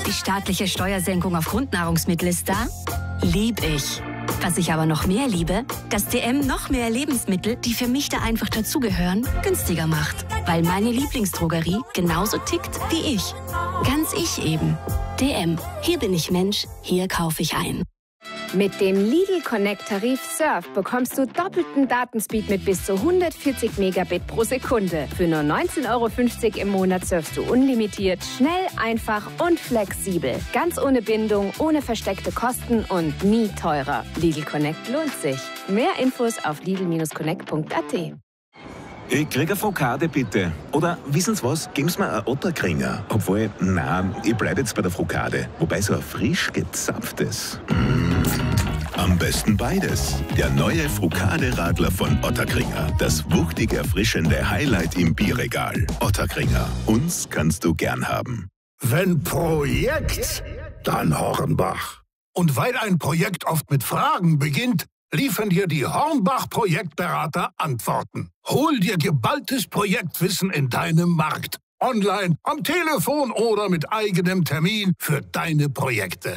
Die staatliche Steuersenkung auf Grundnahrungsmittel ist da? Lieb ich. Was ich aber noch mehr liebe, dass DM noch mehr Lebensmittel, die für mich da einfach dazugehören, günstiger macht. Weil meine Lieblingsdrogerie genauso tickt wie ich. Ganz ich eben. DM. Hier bin ich Mensch, hier kaufe ich ein. Mit dem Lidl Connect Tarif Surf bekommst du doppelten Datenspeed mit bis zu 140 Megabit pro Sekunde. Für nur 19,50 € im Monat surfst du unlimitiert, schnell, einfach und flexibel. Ganz ohne Bindung, ohne versteckte Kosten und nie teurer. Lidl Connect lohnt sich. Mehr Infos auf lidl-connect.at. Ich krieg eine Frokade, bitte. Oder, wissen Sie was, geben Sie mir einen Otterkringer. Obwohl, nein, ich bleibe jetzt bei der Frokade. Wobei so ein frisch gezapftes. Am besten beides. Der neue Frokade-Radler von Otterkringer. Das wuchtig erfrischende Highlight im Bierregal. Otterkringer. Uns kannst du gern haben. Wenn Projekt, dann Hornbach. Und weil ein Projekt oft mit Fragen beginnt, liefern dir die Hornbach-Projektberater Antworten. Hol dir geballtes Projektwissen in deinem Markt. Online, am Telefon oder mit eigenem Termin für deine Projekte.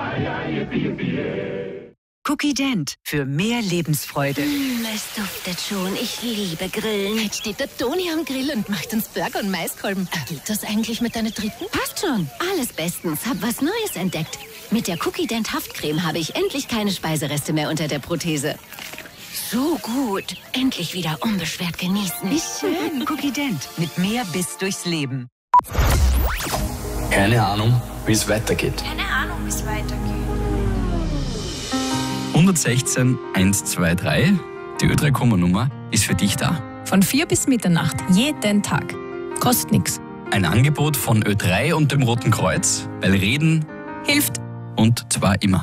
Cookie Dent für mehr Lebensfreude. Es duftet schon. Ich liebe Grillen. Jetzt steht der Toni am Grill und macht uns Burger und Maiskolben. Geht das eigentlich mit deiner dritten? Passt schon. Alles bestens. Hab was Neues entdeckt. Mit der Cookie Dent Haftcreme habe ich endlich keine Speisereste mehr unter der Prothese. So gut. Endlich wieder unbeschwert genießen. Wie schön. Cookie Dent mit mehr Biss durchs Leben. Keine Ahnung, wie es weitergeht. Keine Ahnung, wie es weitergeht. 116 123, die Ö3-Komma-Nummer, ist für dich da. Von 4 bis Mitternacht, jeden Tag. Kostet nichts. Ein Angebot von Ö3 und dem Roten Kreuz, weil Reden Hilft. und zwar immer.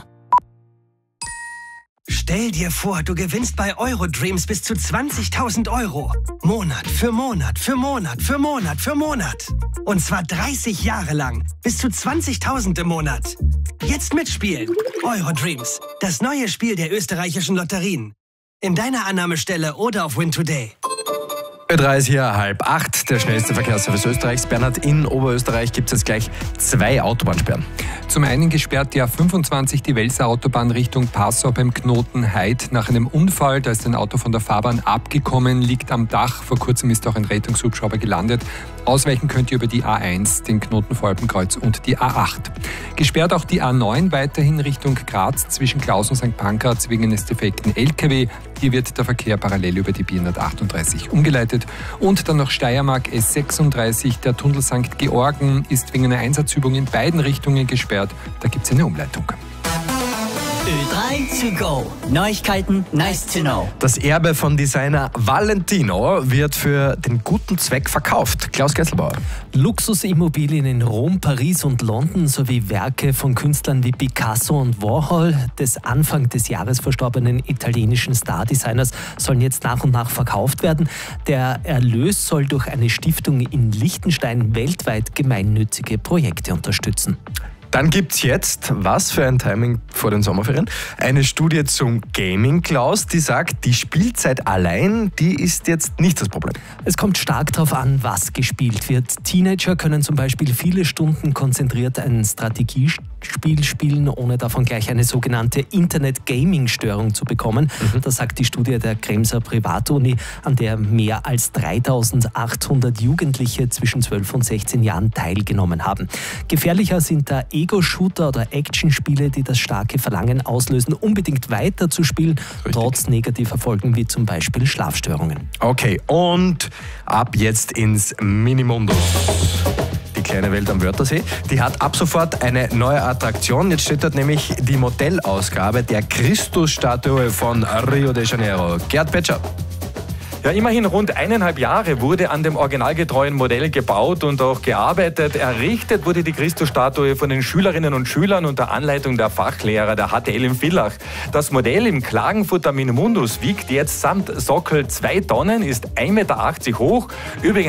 Stell dir vor, du gewinnst bei Eurodreams bis zu 20.000 €. Monat für Monat für Monat für Monat für Monat. Und zwar 30 Jahre lang. Bis zu 20.000 im Monat. Jetzt mitspielen. Eurodreams. Das neue Spiel der österreichischen Lotterien. In deiner Annahmestelle oder auf Win Today. Ö3 ist hier 7:30, der schnellste Verkehrsservice Österreichs. Bernhard, in Oberösterreich gibt es jetzt gleich 2 Autobahnsperren. Zum einen gesperrt die A25 die Welser Autobahn Richtung Passau beim Knoten Heid nach einem Unfall. Da ist ein Auto von der Fahrbahn abgekommen, liegt am Dach. Vor kurzem ist auch ein Rettungshubschrauber gelandet. Ausweichen könnt ihr über die A1, den Knoten Volpenkreuz und die A8. Gesperrt auch die A9 weiterhin Richtung Graz zwischen Klaus und St. Pankraz wegen eines defekten LKW. Hier wird der Verkehr parallel über die B138 umgeleitet. Und dann noch Steiermark S36. Der Tunnel St. Georgen ist wegen einer Einsatzübung in beiden Richtungen gesperrt. Da gibt es eine Umleitung. Ö3 to go. Neuigkeiten, nice to know. Das Erbe von Designer Valentino wird für den guten Zweck verkauft. Klaus Kesselbauer. Luxusimmobilien in Rom, Paris und London sowie Werke von Künstlern wie Picasso und Warhol, des Anfang des Jahres verstorbenen italienischen Star-Designers, sollen jetzt nach und nach verkauft werden. Der Erlös soll durch eine Stiftung in Liechtenstein weltweit gemeinnützige Projekte unterstützen. Dann gibt's jetzt, was für ein Timing vor den Sommerferien, eine Studie zum Gaming, Klaus, die sagt, die Spielzeit allein, die ist jetzt nicht das Problem. Es kommt stark darauf an, was gespielt wird. Teenager können zum Beispiel viele Stunden konzentriert ein Strategiespiel spielen, ohne davon gleich eine sogenannte Internet-Gaming-Störung zu bekommen. Das sagt die Studie der Kremser Privatuni, an der mehr als 3.800 Jugendliche zwischen 12 und 16 Jahren teilgenommen haben. Gefährlicher sind da Ego-Shooter oder Actionspiele, die das starke Verlangen auslösen, unbedingt weiterzuspielen, trotz negativer Folgen wie zum Beispiel Schlafstörungen. Okay, und ab jetzt ins Minimundus. Die kleine Welt am Wörthersee, die hat ab sofort eine neue Attraktion. Jetzt steht dort nämlich die Modellausgabe der Christusstatue von Rio de Janeiro. Gerd Petscher. Ja, immerhin rund 1,5 Jahre wurde an dem originalgetreuen Modell gebaut und auch gearbeitet. Errichtet wurde die Christusstatue von den Schülerinnen und Schülern unter Anleitung der Fachlehrer der HTL in Villach. Das Modell im Klagenfurter Minimundus wiegt jetzt samt Sockel 2 Tonnen, ist 1,80 Meter hoch. Übrigens